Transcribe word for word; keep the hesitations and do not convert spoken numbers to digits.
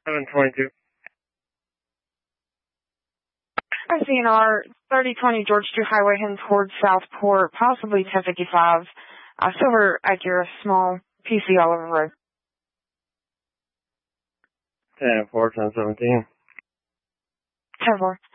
seven twenty-two. I C N R thirty twenty George Street Highway heading towards Southport, possibly ten fifty-five. Uh, silver Acura, small P C Oliver Road. ten four, ten seventeen. ten four.